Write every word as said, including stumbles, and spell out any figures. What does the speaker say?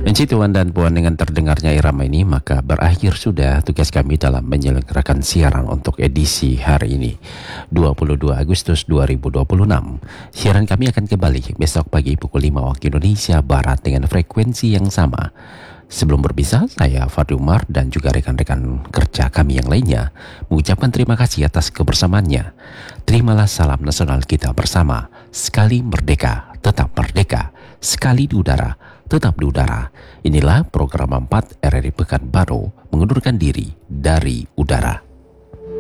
Puji Tuhan dan Puan, dengan terdengarnya irama ini maka berakhir sudah tugas kami dalam menyelenggarakan siaran untuk edisi hari ini dua puluh dua Agustus dua ribu dua puluh enam. Siaran kami akan kembali besok pagi pukul lima waktu Indonesia Barat dengan frekuensi yang sama. Sebelum berpisah, saya Fadli Umar dan juga rekan-rekan kerja kami yang lainnya mengucapkan terima kasih atas kebersamaannya. Terimalah salam nasional kita bersama. Sekali merdeka, tetap merdeka. Sekali di udara, tetap di udara. Inilah program empat R R I Pekanbaru mengundurkan diri dari udara.